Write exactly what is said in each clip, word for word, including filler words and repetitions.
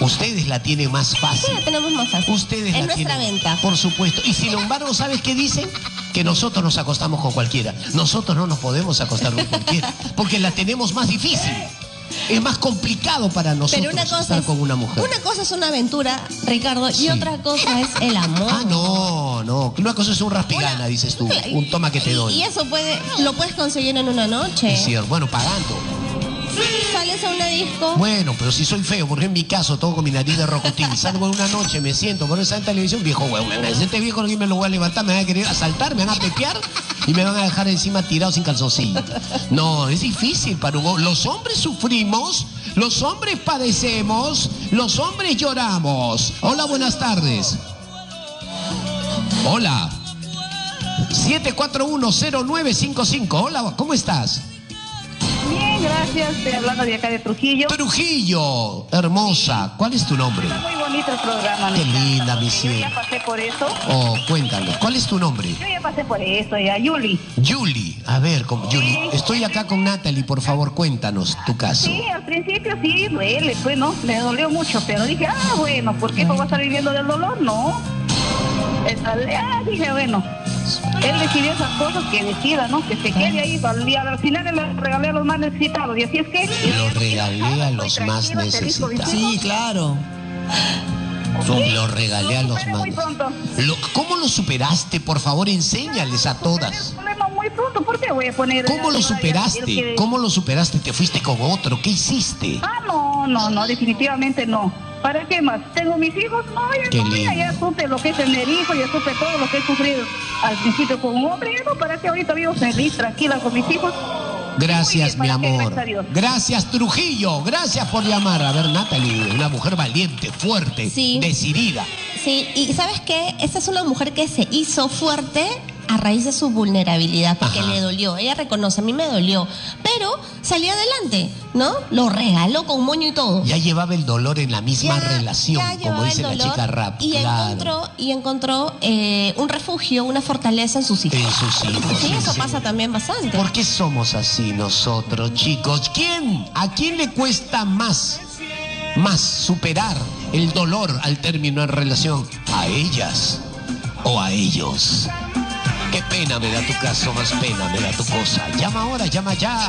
Ustedes la tienen más fácil. Sí, la tenemos más fácil. Ustedes es la nuestra tienen, venta. por supuesto. Y sin embargo, ¿sabes qué dicen? Que nosotros nos acostamos con cualquiera. Nosotros no nos podemos acostar con cualquiera, porque la tenemos más difícil. Es más complicado para nosotros Pero una cosa estar es, con una mujer. Una cosa es una aventura, Ricardo, y Sí. otra cosa es el amor. Ah, no, no. Una cosa es un raspigana, Una- dices tú. Un toma que te Y- doy. Y eso puede, lo puedes conseguir en una noche. Es cierto. Bueno, pagando. Sales a una disco. Bueno, pero si soy feo, porque en mi caso, todo con mi nariz de rocotín, salgo en una noche, me siento, por esa televisión, viejo huevo, este viejo que me lo voy a levantar, me van a querer asaltar, me van a pepear y me van a dejar encima tirado sin calzoncillo. No, es difícil para un hombre. Los hombres sufrimos, los hombres padecemos, los hombres lloramos. Hola, buenas tardes. Hola. siete cuatro uno cero nueve cinco cinco. Hola, ¿cómo estás? Bien, gracias. Estoy hablando de acá de Trujillo. Trujillo, hermosa. ¿Cuál es tu nombre? Está muy bonito el programa. Qué me encanta, linda, mi porque cielo. Yo ya pasé por eso. Oh, cuéntame. ¿Cuál es tu nombre? Yo ya pasé por eso, ya, Yuli. Yuli. A ver, con, Yuli, estoy acá con Natalie. Por favor, cuéntanos tu caso. Sí, al principio sí, duele, pues no, me dolió mucho, pero dije, ah, bueno, ¿por qué no va a estar viviendo del dolor? No. Esta- Ah, dije, bueno, él decidió esas cosas, que decida, ¿no? Que se quede ahí, al, día- al final le regalé a los más necesitados, y así es que... Lo regalé a los más necesitados. Sí, claro. Lo regalé a los Superé más muy pronto. necesitados. Lo- ¿Cómo lo superaste? Por favor, enséñales a todas. El problema muy pronto, ¿por qué voy a poner... ¿Cómo lo el superaste? que- ¿Cómo lo superaste? ¿Te fuiste con otro? ¿Qué hiciste? Ah, no, no, no, definitivamente no. ¿Para qué más? ¿Tengo mis hijos? No, ya Qué no, mira, lindo. ya supe lo que es tener hijos, ya supe todo lo que he sufrido al principio con un hombre. Ya no, ¿para qué ahorita vivo feliz, tranquila con mis hijos? Gracias, mi Muy bien, ¿para qué? amor. Gracias a Dios. Gracias, Trujillo. Gracias por llamar. A ver, Natalie, una mujer valiente, fuerte, Sí. decidida. Sí, y ¿sabes qué? Esta es una mujer que se hizo fuerte a raíz de su vulnerabilidad, porque Ajá. le dolió. Ella reconoce, a mí me dolió, pero salió adelante, ¿no? Lo regaló con moño y todo. Ya llevaba el dolor en la misma Ya- relación, ya como llevaba dice el la dolor chica rap. Y claro. encontró, y encontró eh, un refugio, una fortaleza en sus hijos. En sus hijos. Sí, eso sí. pasa también bastante. ¿Por qué somos así nosotros, chicos? ¿Quién? ¿A quién le cuesta más? Más superar el dolor al término en relación. ¿A ellas o a ellos? Qué pena me da tu caso, más pena me da tu cosa. Llama ahora, llama ya.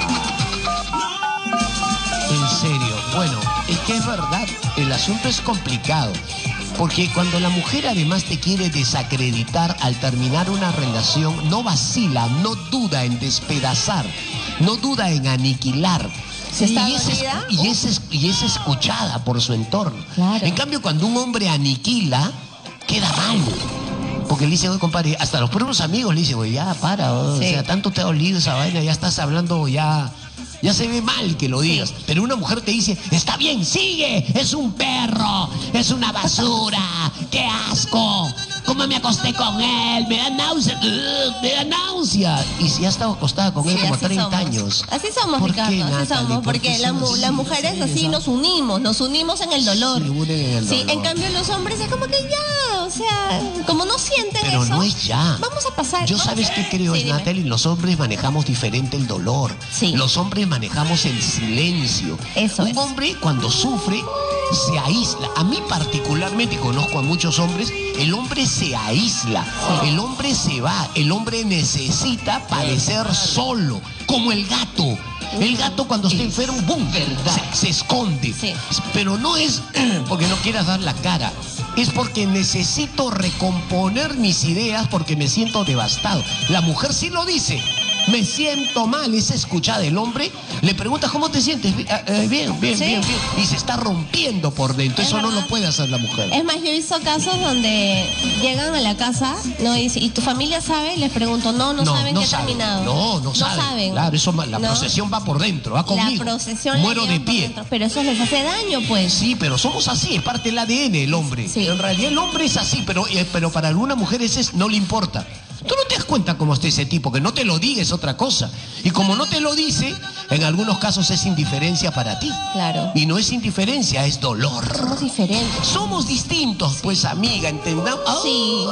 En serio, bueno, es que es verdad, el asunto es complicado. Porque cuando la mujer además te quiere desacreditar al terminar una relación, no vacila, no duda en despedazar, no duda en aniquilar. ¿Se está y, es, dolida? y, es, es- y es escuchada por su entorno. Claro. En cambio, cuando un hombre aniquila, queda mal. Porque le dice, oye, compadre, hasta los propios amigos le dicen, oye, ya, para, oh, Sí. o sea, tanto te ha dolido esa vaina, ya estás hablando, ya, ya se ve mal que lo digas. Pero una mujer te dice, está bien, sigue, es un perro, es una basura, qué asco, cómo me acosté con él, me da náusea, ugh, me da náusea. Y si ha estado acostada con él Sí, como así treinta somos. años. Así somos, ¿Por qué, Ricardo, así Natalie? somos, ¿Por porque qué la somos mu- así? las mujeres Sí, así esa- nos unimos, nos unimos en el dolor. Se unen en el Sí, dolor. en cambio los hombres es como que ya, o sea, como no sienten Pero eso. no es ya. Vamos a pasar. Yo vamos sabes a- qué creo, Sí, dime. Natalie, los hombres manejamos diferente el dolor. Sí. Los hombres manejamos el silencio. Eso Un es. hombre cuando sufre se aísla. A mí particularmente conozco a muchos hombres, el hombre se aísla, el hombre se va, el hombre necesita parecer solo, como el gato. El gato cuando está enfermo, ¡bum! Se, se esconde. Sí. Pero no es porque no quieras dar la cara, es porque necesito recomponer mis ideas porque me siento devastado. La mujer sí lo dice. Me siento mal, es escuchada. El hombre le pregunta, ¿cómo te sientes? "Eh, eh, Bien, bien, Sí. bien, bien. Y se está rompiendo por dentro. Es Eso no verdad. lo puede hacer la mujer. Es más, yo he visto casos donde llegan a la casa, ¿no? Y, dice, ¿y tu familia sabe? Les pregunto, no, no, saben que he saben. terminado. No, no saben. saben. Claro, eso, la ¿No? procesión va por dentro, va conmigo. La procesión la Muero de llevan por pie. dentro, pero eso les hace daño, pues. Sí, pero somos así, es parte del A D N el hombre. Sí. En realidad el hombre es así, pero, eh, pero para alguna mujer ese es- no le importa. Tú no te das cuenta cómo está ese tipo, que no te lo diga es otra cosa. Y como no te lo dice, en algunos casos es indiferencia para ti. Claro. Y no es indiferencia, es dolor. Somos diferentes. Somos distintos, pues amiga, ¿entendamos? Sí.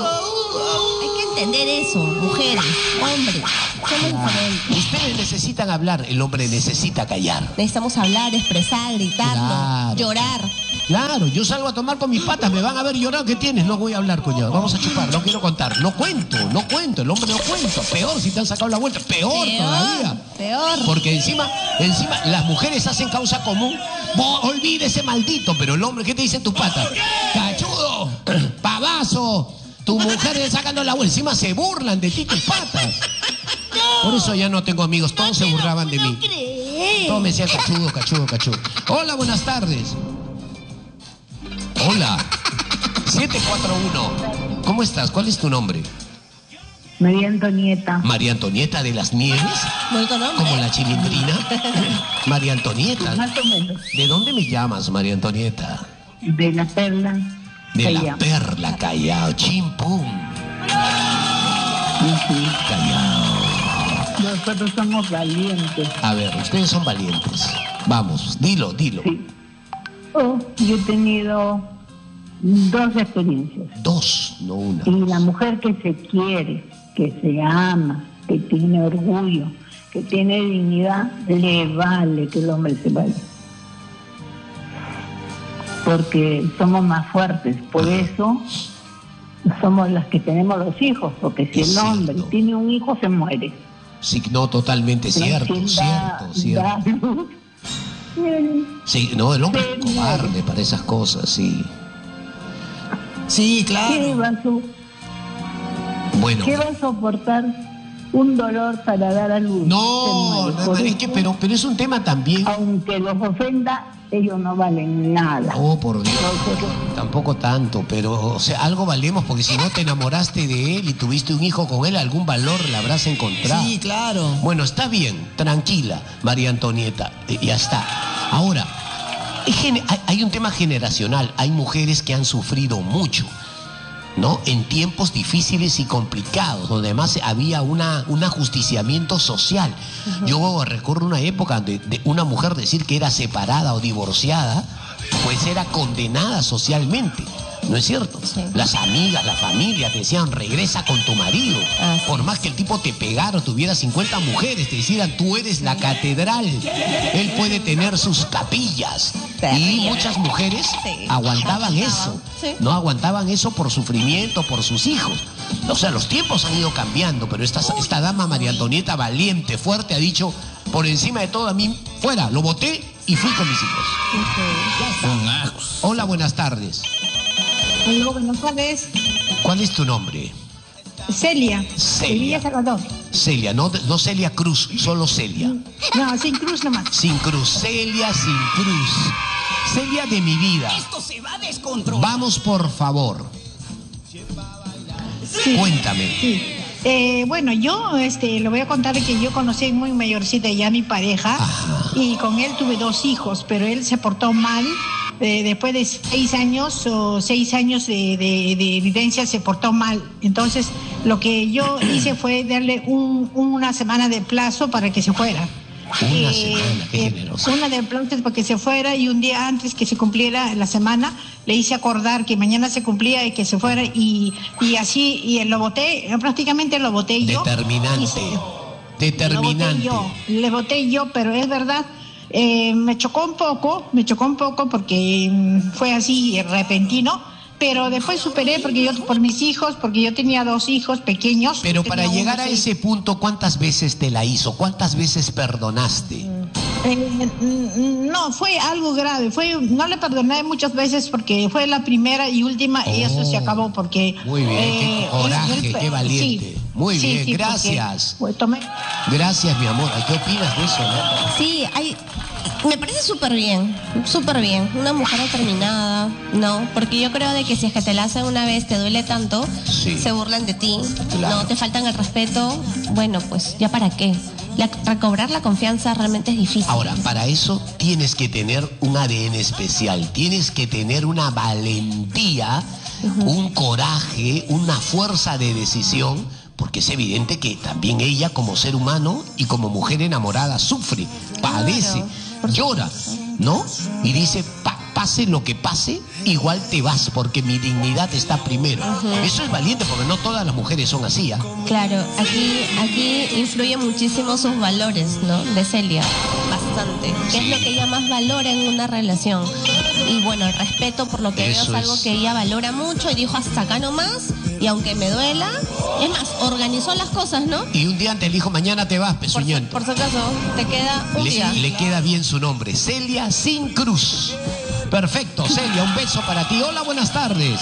Hay que entender eso, mujeres, hombres. Somos diferentes. Ustedes necesitan hablar, el hombre necesita callar. Necesitamos hablar, expresar, gritarlo, Claro. llorar. Claro, yo salgo a tomar con mis patas, me van a ver llorar, ¿qué tienes? No voy a hablar, coñado, vamos a chupar, no quiero contar. No cuento, no cuento, el hombre no cuenta. Peor si te han sacado la vuelta, peor, peor todavía. Peor. Porque encima, encima, las mujeres hacen causa común. Vos, olvídese, maldito, pero el hombre, ¿qué te dicen tus patas? Cachudo, pavazo, tu mujer le sacando la vuelta, encima se burlan de ti tus patas. Por eso ya no tengo amigos, todos se burlaban de mí. Todos me decían cachudo, cachudo, cachudo. Hola, buenas tardes. Hola. siete cuatro uno. ¿Cómo estás? ¿Cuál es tu nombre? María Antonieta. María Antonieta de las Nieves. Como la chilindrina. María Antonieta. Más o menos. ¿De dónde me llamas, María Antonieta? De la Perla. De Callao. la Perla, Callao. Chimpum. Callao. Nosotros somos valientes. A ver, ustedes son valientes. Vamos, dilo, dilo. Sí. Oh, yo he tenido dos experiencias. Dos, no una. Y la mujer que se quiere, que se ama, que tiene orgullo, que tiene dignidad, le vale que el hombre se vaya. Porque somos más fuertes, por eso somos las que tenemos los hijos, porque si Es el hombre cierto. tiene un hijo se muere. Sí, no, totalmente cierto, ¿No? cierto, Da- cierto. da luz. Sí, no, el hombre es Sí, cobarde para esas cosas, sí. Sí, ¿Qué claro. va a su- Bueno. qué va a soportar un dolor para dar a luz? No, Se muere. no, Por es eso, que, pero, pero es un tema también. aunque los ofenda, ellos no valen nada. Oh, por Dios. Nosotros- Tampoco tanto, pero, o sea, algo valemos porque si no te enamoraste de él y tuviste un hijo con él, algún valor le habrás encontrado. Sí, claro. Bueno, está bien, tranquila, María Antonieta, eh, ya está. Ahora, es gene- hay, hay un tema generacional, hay mujeres que han sufrido mucho, ¿no? En tiempos difíciles y complicados, donde además había una, un ajusticiamiento social. Yo recuerdo una época de, de una mujer decir que era separada o divorciada, pues era condenada socialmente. ¿No es cierto? Sí. Las amigas, la familia te decían, regresa con tu marido. Ah, sí. Por más que el tipo te pegara o tuviera cincuenta mujeres, te decían, tú eres la catedral. Él puede tener sus capillas. Terrible. Y muchas mujeres Sí. aguantaban Aguantaban, eso. sí. No aguantaban eso por sufrimiento, por sus hijos. O sea, los tiempos han ido cambiando, pero esta, esta dama María Antonieta, valiente, fuerte, ha dicho, por encima de todo a mí, fuera, lo boté y fui con mis hijos. Ya está. Hola, buenas tardes. Hola, buenas tardes. ¿Cuál es tu nombre? Celia. Celia. De Villa Salvador. Celia, no, no Celia Cruz, solo Celia. No, sin cruz nomás. Sin cruz, Celia sin cruz. Celia de mi vida. Esto se va a descontrolar. Vamos, por favor. Sí. Cuéntame. Sí. Eh, bueno, yo este, le voy a contar que yo conocí muy mayorcita ya a mi pareja. Ajá. Y con él tuve dos hijos, pero él se portó mal. Eh, después de seis años o seis años de, de, de vivencia se portó mal. Entonces, lo que yo hice fue darle un, una semana de plazo para que se fuera. Una Eh, semana, qué eh, generosa. Una de plazo para que se fuera y un día antes que se cumpliera la semana le hice acordar que mañana se cumplía y que se fuera y, y así y lo voté, prácticamente lo voté yo. Determinante. Y se- Determinante. Lo voté yo, le voté yo, pero es verdad, eh, me chocó un poco, me chocó un poco porque mm, fue así repentino, pero después superé porque yo por mis hijos, porque yo tenía dos hijos pequeños. Pero para tenía llegar uno a seis. ese punto, ¿cuántas veces te la hizo? ¿Cuántas veces perdonaste? Eh, mm, no, fue algo grave. Fue, no le perdoné muchas veces porque fue la primera y última y eso se Oh, acabó porque. muy bien, qué él- coraje, él- qué valiente. sí, Muy sí, bien, sí, porque, gracias. pues, tomé. Gracias, mi amor. ¿Qué opinas de eso, no? Sí, hay, me parece súper bien, súper bien. Una mujer determinada, ¿no? Porque yo creo de que si es que te la hacen una vez, te duele tanto, Sí. se burlan de ti, Claro. no te faltan el respeto, bueno, pues ya para qué. La- recobrar la confianza realmente es difícil. Ahora, para eso tienes que tener un A D N especial, tienes que tener una valentía, un coraje, una fuerza de decisión, porque es evidente que también ella como ser humano y como mujer enamorada sufre, padece, por llora, ¿no? Y dice, "Pa- pase lo que pase, igual te vas, porque mi dignidad está primero". Eso es valiente, porque no todas las mujeres son así, ¿ah? Claro, aquí, aquí influyen muchísimo sus valores, ¿no? De Celia, bastante. ¿Qué es lo que ella más valora en una relación? Y bueno, el respeto por lo que Eso veo es algo es. que ella valora mucho y dijo hasta acá nomás. Y aunque me duela, es más, organizó las cosas, ¿no? Y un día antes le dijo, mañana te vas, Por, si- pezuñento. por si acaso, te queda un Le, día. le queda bien su nombre, Celia Sin Cruz. Perfecto, Celia, un beso para ti. Hola, buenas tardes.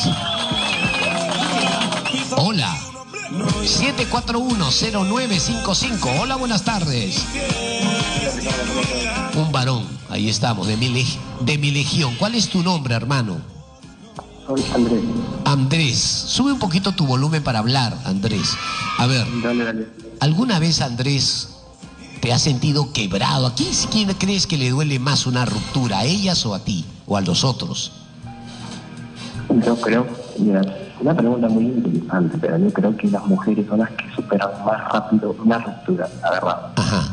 Hola. siete cuatro uno cero nueve cinco cinco. Hola, buenas tardes. Un varón, ahí estamos, de mi, leg- de mi legión. ¿Cuál es tu nombre, hermano? Soy Andrés. Andrés. Sube un poquito tu volumen para hablar, Andrés. A ver, Dale, dale. ¿alguna vez, Andrés, te has sentido quebrado? ¿A quién, quién crees que le duele más una ruptura? ¿A ellas o a ti? ¿O a los otros? Yo creo, mira, es una pregunta muy interesante, pero yo creo que las mujeres son las que superan más rápido una ruptura, la verdad. Ajá.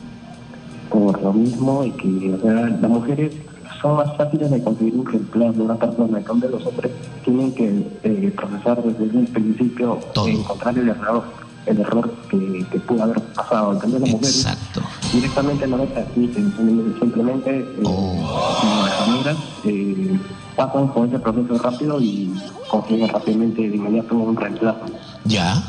Por lo mismo, y que o sea, las mujeres son más fáciles de conseguir un reemplazo de una persona, en donde los hombres tienen que eh, procesar desde un principio, Todo. eh, encontrar el error, el error que, que pudo haber pasado. En cambio, las mujeres Exacto. directamente no lo transmiten, simplemente eh, Oh. como las amigas eh, pasan por ese proceso rápido y consiguen rápidamente de inmediato un reemplazo. ¿Ya?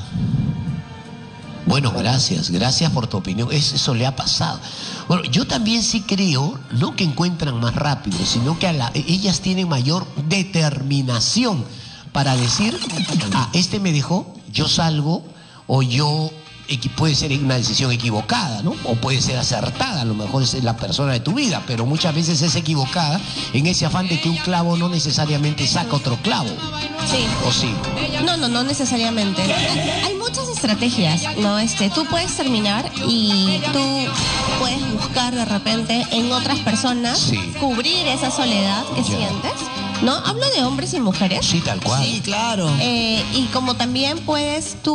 Bueno, gracias, gracias por tu opinión. Es- Eso le ha pasado. Bueno, yo también sí creo, no que encuentran más rápido, sino que a la- ellas tienen mayor determinación para decir, ah, este me dejó, yo salgo, o yo, equi- puede ser una decisión equivocada, ¿no? O puede ser acertada, a lo mejor es la persona de tu vida, pero muchas veces es equivocada en ese afán de que un clavo no necesariamente saca otro clavo, Sí. ¿o sí? No, no, no necesariamente. Hay muchas estrategias, ¿no? Este, tú puedes terminar y tú puedes buscar de repente en otras personas Sí. cubrir esa soledad que Ya. sientes, ¿no? Hablo de hombres y mujeres. Sí, tal cual. Sí, claro. Eh, y como también puedes tú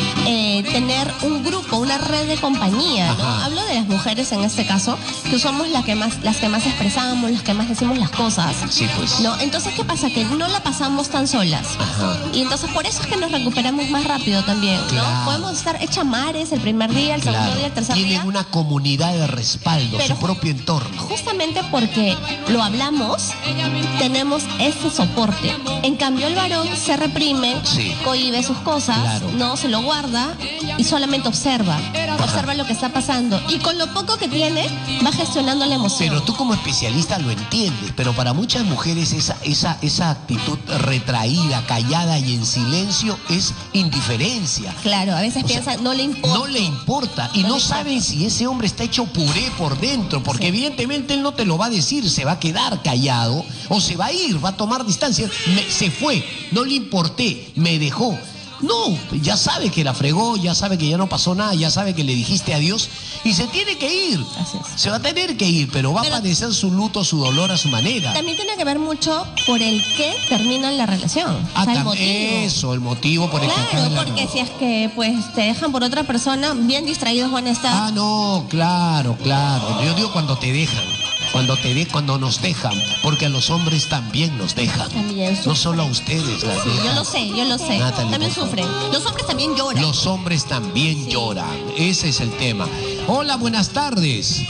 eh, tener un grupo, una red de compañía, ¿no? Ajá. Hablo de las mujeres en este caso, que somos las que más, las que más expresamos, las que más decimos las cosas. Sí, pues. ¿No? Entonces, ¿qué pasa? Que no la pasamos tan solas. Ajá. Y entonces por eso es que nos recuperamos más rápido también, ¿no? Claro. Podemos estar hecha mares el primer día, el segundo Claro, día, el tercer tienen día. una comunidad de respaldo, Pero su propio entorno. Justamente porque lo hablamos, tenemos ese soporte. En cambio, el varón se reprime, Sí. cohíbe sus cosas, Claro. no se lo guarda y solamente observa. Observa lo que está pasando. Y con lo poco que tiene, va gestionando la emoción. Pero tú como especialista lo entiendes, pero para muchas mujeres esa, esa, esa actitud retraída, callada y en silencio es indiferencia. Claro, a veces O sea, piensan, no le importa. No le importa y No no le saben si ese hombre está hecho puré por dentro, porque Sí. evidentemente él no te lo va a decir, se va a quedar callado o se va a ir, va a tomar distancia. Me- se fue, no le importé, me dejó. No, ya sabe que la fregó, ya sabe que ya no pasó nada, ya sabe que le dijiste adiós y se tiene que ir. Así es. Se va a tener que ir, pero va Pero- a padecer su luto, su dolor a su manera. También tiene que ver mucho por el que termina la relación. Ah, o sea, el tam- motivo. eso, el motivo por el que Claro, acaba la- porque si es que pues te dejan por otra persona, bien distraídos van a estar. Ah, no, claro, claro. Yo digo cuando te dejan, cuando te de, cuando nos dejan, porque a los hombres también nos dejan. También No sufren. solo a ustedes las Sí, yo dejan. lo sé, yo lo sé. Natalie, También por favor. sufren. Los hombres también lloran. Los hombres también Sí. lloran. Ese es el tema. Hola, buenas tardes.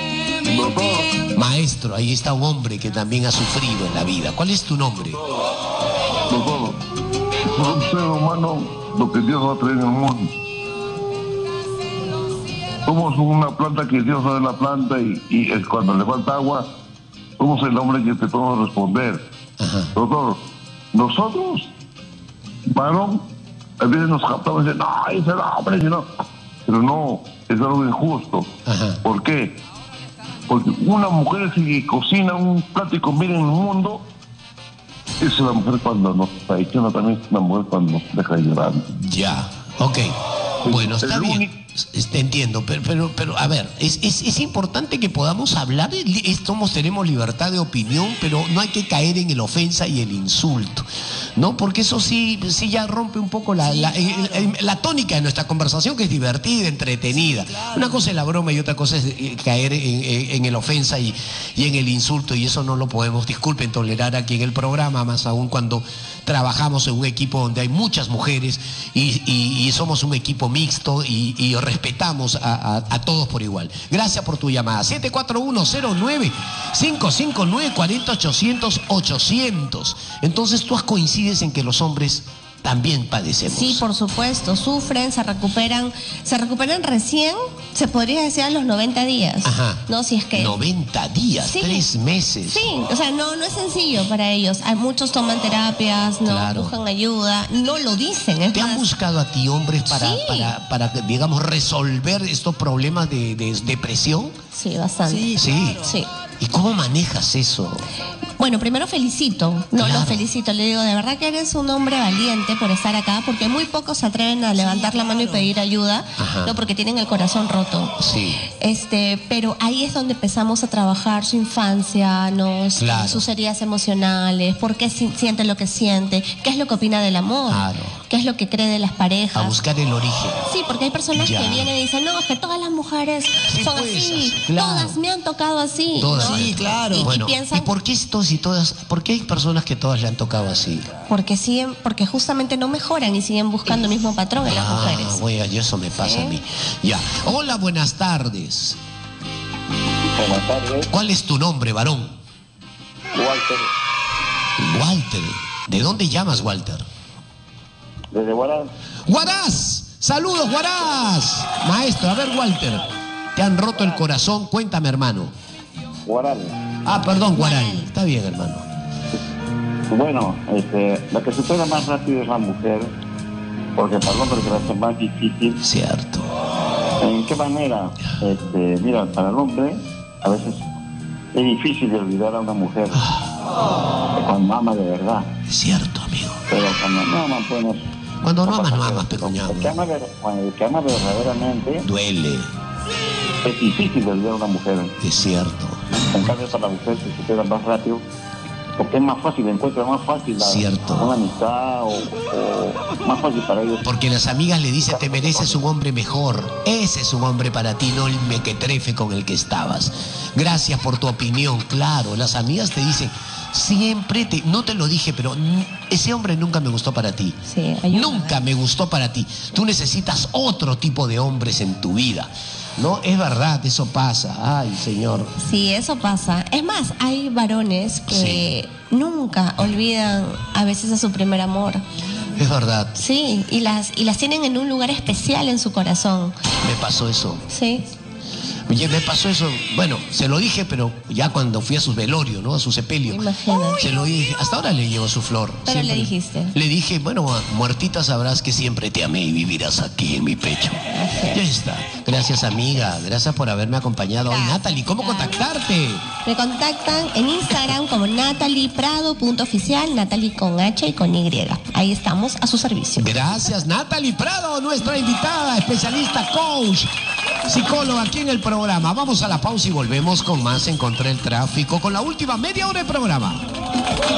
Doctor, Maestro, ahí está un hombre que también ha sufrido en la vida. ¿Cuál es tu nombre? doctor, un ser humano, lo que Dios va a traer en el mundo. Somos una planta que Dios da la planta y, y es cuando le falta agua, somos el hombre que te podemos responder. Ajá. Doctor, nosotros, varón, a veces nos captamos y dicen, no, ese es el hombre, si no. Pero no, es algo injusto. Ajá. ¿Por qué? Porque una mujer si cocina un plato y conviene en el mundo, es la mujer cuando nos traiciona, también es la mujer cuando nos deja llorar. Ya, ok. Bueno, está El bien. único- Te entiendo, pero, pero, pero a ver, es, es, es importante que podamos hablar, es- somos, tenemos libertad de opinión, pero no hay que caer en el ofensa y el insulto, ¿no? Porque eso sí, sí ya rompe un poco la, la, el- el- la tónica de nuestra conversación, que es divertida, entretenida. Una cosa es la broma y otra cosa es eh, caer en, en- en el ofensa y, y en el insulto, y eso no lo podemos, disculpen, tolerar aquí en el programa, más aún cuando trabajamos en un equipo donde hay muchas mujeres y, y- y somos un equipo mixto y, y respetamos a, a, a todos por igual. Gracias por tu llamada. siete cuatro uno cero nueve cinco cinco nueve cuatro cero ochocientos ochocientos. Entonces tú coincides en que los hombres también padecemos. Sí, por supuesto, sufren, se recuperan, se recuperan recién, se podría decir a los noventa días. Ajá. No, si es que... noventa días, Sí. tres meses. Sí, o sea, no, no es sencillo para ellos. Hay muchos toman terapias, no Claro. buscan ayuda, no lo dicen. Es ¿Te han más, buscado a ti hombres para, Sí. para, para, digamos, resolver estos problemas de, de depresión? sí, bastante. Sí, Sí. Sí. ¿Y cómo manejas eso? Bueno, primero felicito, no Claro. lo felicito, le digo, de verdad que eres un hombre valiente por estar acá, porque muy pocos se atreven a levantar la mano y pedir ayuda, Ajá. no porque tienen el corazón roto. Sí. Este, pero ahí es donde empezamos a trabajar su infancia, ¿no? Este, Claro. sus heridas emocionales, por qué si- siente lo que siente, qué es lo que opina del amor, Claro. qué es lo que cree de las A parejas. buscar el origen. Sí, porque hay personas Ya. que vienen y dicen, no, es que todas las mujeres Sí, son pues, así, claro. todas me han tocado así. Todas. ¿no? Sí, claro. Y, y Bueno, ¿y piensan, por qué todos y todas? ¿Por qué hay personas que todas le han tocado así? porque siguen, porque justamente no mejoran y siguen buscando el mismo patrón en las Ah, mujeres. bueno, y eso me pasa a mí. Ya. Hola, buenas tardes. Buenas tardes, ¿Cuál es tu nombre, varón? Walter, Walter. ¿De dónde llamas, Walter? desde Guarán. ¡Guaraz! ¡Saludos, Guaraz! Maestro, a ver, Walter. Te han roto el corazón, cuéntame, hermano. Guarán. Ah, perdón, Guaral. Guaral. Está bien, hermano. Bueno, este, la que supera más rápido es la mujer, porque para el hombre se le hace más difícil. Cierto. ¿En qué manera? Este, mira, para el hombre a veces es difícil de olvidar a una mujer cuando ama de verdad, Es cierto, amigo. pero cuando no aman, pues no. Cuando no amas, pasa no nada. amas, pecoñado. El que ama, ver- cuando el que ama verdaderamente Duele, es difícil de olvidar a una mujer. es cierto. En cambio, para la mujer se supera más rápido, porque es más fácil, encuentra más fácil la, Cierto. una amistad o, o más fácil para ellos. Porque las amigas le dicen, te mereces un hombre mejor. Ese es un hombre para ti, no el mequetrefe con el que estabas. Gracias por tu opinión. Claro, las amigas te dicen, siempre te... No te lo dije, pero n- ese hombre nunca me gustó para ti. Sí, ayuda. Nunca me gustó para ti. Tú necesitas otro tipo de hombres en tu vida. No, es verdad, eso pasa. Ay, señor. Sí, eso pasa. Es más, hay varones que nunca olvidan a veces a su primer amor. Es verdad. Sí, y las, y las tienen en un lugar especial en su corazón. Me pasó eso. Sí. Oye, me pasó eso, bueno, se lo dije, pero ya cuando fui a su velorio, ¿no? A su sepelio. Imagínate. Se lo dije, hasta ahora le llevo su flor. Pero le dijiste. Le dije, bueno, muertita sabrás que siempre te amé y vivirás aquí en mi pecho. Ya está. Gracias, amiga. Gracias por haberme acompañado hoy. Gracias. Natalie, ¿cómo contactarte? Me contactan en Instagram como natalieprado.oficial, Natalie con H y con Y. Ahí estamos a su servicio. Gracias, Natalie Prado, nuestra invitada, especialista, coach, psicóloga aquí en el programa. Vamos a la pausa y volvemos con más Encontré el Tráfico, con la última media hora del programa.